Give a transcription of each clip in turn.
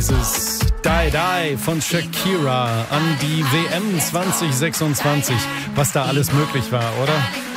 dieses Die Die von Shakira an die WM 2026. Was da alles möglich war, oder?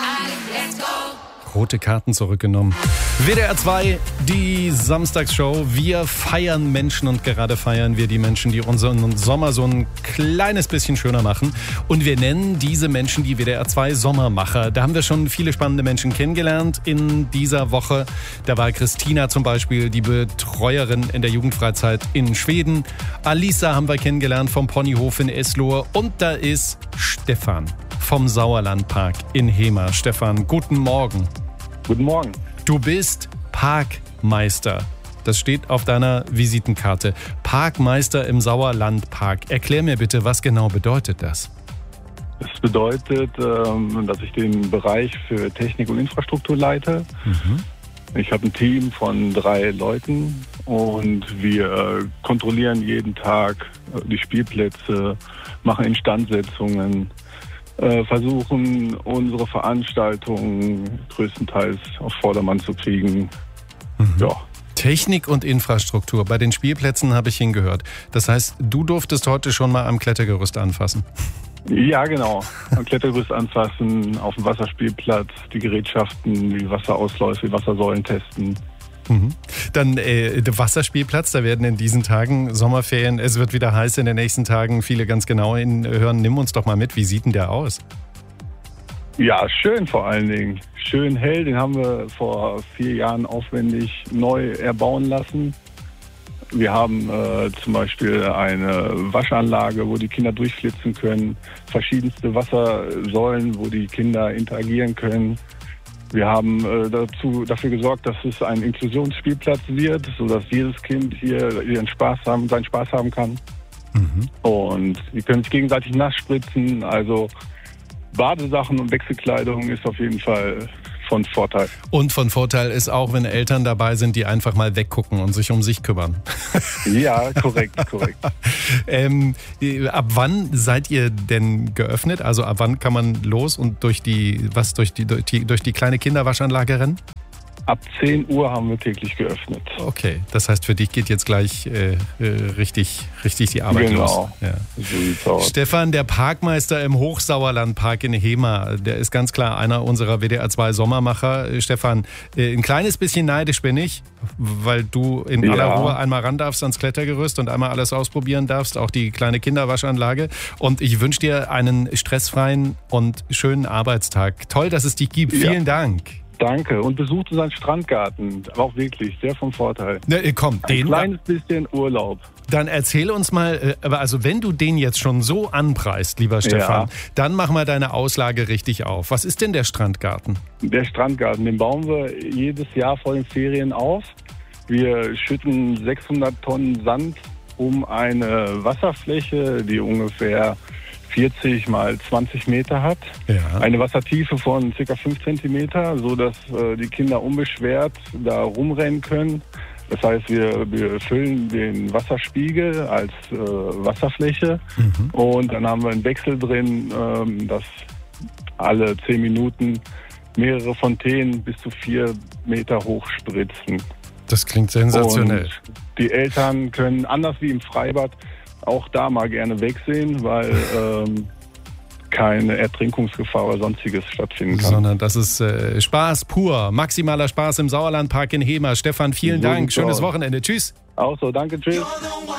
Rote Karten zurückgenommen. WDR 2, die Samstagsshow. Wir feiern Menschen und gerade feiern wir die Menschen, die unseren Sommer so ein kleines bisschen schöner machen. Und wir nennen diese Menschen die WDR 2 Sommermacher. Da haben wir schon viele spannende Menschen kennengelernt in dieser Woche. Da war Christina zum Beispiel, die Betreuerin in der Jugendfreizeit in Schweden. Alisa haben wir kennengelernt vom Ponyhof in Eslohe. Und da ist Stefan vom Sauerlandpark in Hemer. Stefan, guten Morgen. Guten Morgen. Du bist Parkmeister. Das steht auf deiner Visitenkarte. Parkmeister im Sauerlandpark. Erklär mir bitte, was genau bedeutet das? Das bedeutet, dass ich den Bereich für Technik und Infrastruktur leite. Ich habe ein Team von 3 Leuten und wir kontrollieren jeden Tag die Spielplätze, machen Instandsetzungen, versuchen unsere Veranstaltungen größtenteils auf Vordermann zu kriegen. Ja. Technik und Infrastruktur. Bei den Spielplätzen habe ich hingehört. Das heißt, du durftest heute schon mal am Klettergerüst anfassen. Ja, genau. Am Klettergerüst anfassen, auf dem Wasserspielplatz, die Gerätschaften, die Wasserausläufe, die Wassersäulen testen. Dann der Wasserspielplatz, da werden in diesen Tagen Sommerferien, es wird wieder heiß in den nächsten Tagen, viele ganz genau hinhören. Nimm uns doch mal mit, wie sieht denn der aus? Ja, schön vor allen Dingen. Schön hell, den haben wir vor 4 Jahren aufwendig neu erbauen lassen. Wir haben zum Beispiel eine Waschanlage, wo die Kinder durchflitzen können, verschiedenste Wassersäulen, wo die Kinder interagieren können. Wir haben dafür gesorgt, dass es ein Inklusionsspielplatz wird, sodass jedes Kind hier seinen Spaß haben kann. Und die können sich gegenseitig nass spritzen. Also Badesachen und Wechselkleidung ist auf jeden Fall von Vorteil. Und von Vorteil ist auch, wenn Eltern dabei sind, die einfach mal weggucken und sich um sich kümmern. Ja, korrekt. Ab wann seid ihr denn geöffnet? Also ab wann kann man los und durch die kleine Kinderwaschanlage rennen? Ab 10 Uhr haben wir täglich geöffnet. Okay, das heißt, für dich geht jetzt gleich richtig die Arbeit los. Genau, ja. So sieht's aus. Stefan, der Parkmeister im Hochsauerlandpark in Hemer, der ist ganz klar einer unserer WDR 2 Sommermacher. Stefan, ein kleines bisschen neidisch bin ich, weil du in aller Ruhe einmal ran darfst ans Klettergerüst und einmal alles ausprobieren darfst, auch die kleine Kinderwaschanlage. Und ich wünsche dir einen stressfreien und schönen Arbeitstag. Toll, dass es dich gibt. Ja. Vielen Dank. Danke. Und besucht unseren Strandgarten. Auch wirklich sehr vom Vorteil. Komm, ein kleines bisschen Urlaub. Dann erzähl uns mal, also wenn du den jetzt schon so anpreist, lieber Stefan, dann mach mal deine Auslage richtig auf. Was ist denn der Strandgarten? Der Strandgarten, den bauen wir jedes Jahr vor den Ferien auf. Wir schütten 600 Tonnen Sand um eine Wasserfläche, die ungefähr 40 mal 20 Meter hat. Ja. Eine Wassertiefe von ca. 5 Zentimeter, sodass die Kinder unbeschwert da rumrennen können. Das heißt, wir füllen den Wasserspiegel als Wasserfläche und dann haben wir einen Wechsel drin, dass alle 10 Minuten mehrere Fontänen bis zu 4 Meter hoch spritzen. Das klingt sensationell. Und die Eltern können, anders wie im Freibad, auch da mal gerne wegsehen, weil keine Ertrinkungsgefahr oder sonstiges stattfinden kann. Sondern das ist Spaß pur, maximaler Spaß im Sauerlandpark in Hemer. Stefan, vielen Dank, schönes Wochenende. Tschüss. Auch so, danke, tschüss.